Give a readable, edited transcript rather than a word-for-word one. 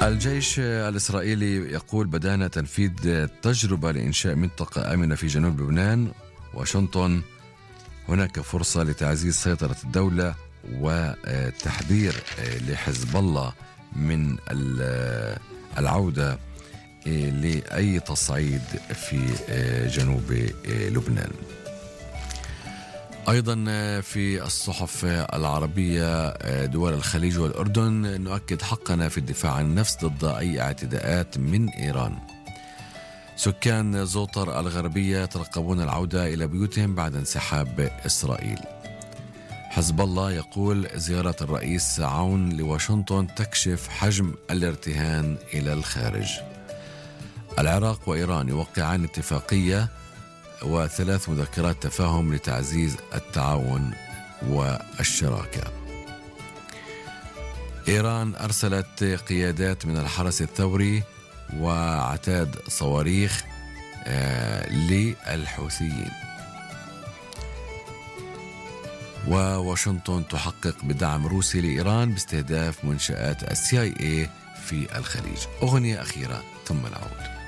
الجيش الإسرائيلي يقول بدأنا تنفيذ تجربة لإنشاء منطقة آمنة في جنوب لبنان. واشنطن: هناك فرصة لتعزيز سيطرة الدولة وتحذير لحزب الله من العودة لأي تصعيد في جنوب لبنان. أيضا في الصحف العربية: دول الخليج والأردن نؤكد حقنا في الدفاع عن النفس ضد أي اعتداءات من إيران. سكان زوطر الغربية يترقبون العودة إلى بيوتهم بعد انسحاب إسرائيل. حزب الله يقول زيارة الرئيس عون لواشنطن تكشف حجم الارتهان إلى الخارج. العراق وإيران يوقعان اتفاقية و3 مذكرات تفاهم لتعزيز التعاون والشراكة. إيران أرسلت قيادات من الحرس الثوري وعتاد صواريخ للحوثيين. وواشنطن تحقق بدعم روسي لإيران باستهداف منشآت CIA في الخليج. أغنية أخيرة ثم نعود.